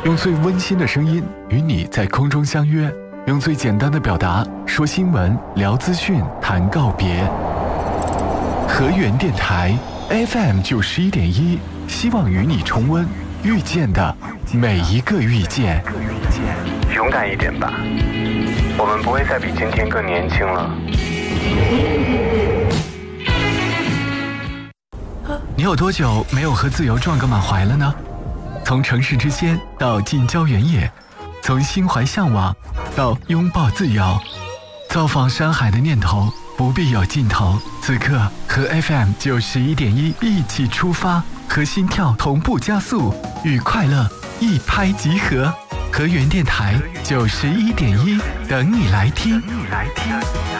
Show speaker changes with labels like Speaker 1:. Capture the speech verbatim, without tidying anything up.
Speaker 1: 用最温馨的声音与你在空中相约，用最简单的表达说新闻、聊资讯、谈告别。河源电台 F M 九十一点一，希望与你重温遇见的每一个遇见。
Speaker 2: 勇敢一点吧，我们不会再比今天更年轻了。
Speaker 1: 你有多久没有和自由撞个满怀了呢？从城市之间到近郊原野，从心怀向往到拥抱自由，造访山海的念头不必有尽头。此刻和 F M 九十一点一一起出发，和心跳同步加速，与快乐一拍即合。河源电台九十一点一，等你来听。等你来听。